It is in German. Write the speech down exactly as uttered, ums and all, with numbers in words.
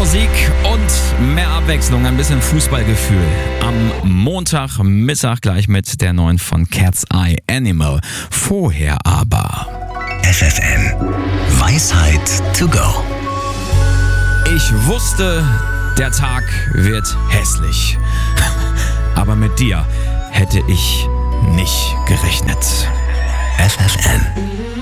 Musik und mehr Abwechslung, ein bisschen Fußballgefühl. Am Montagmittag gleich mit der neuen von Cat's Eye Animal. Vorher aber F F M Weisheit to go. Ich wusste, der Tag wird hässlich. Aber mit dir hätte ich nicht gerechnet. F F M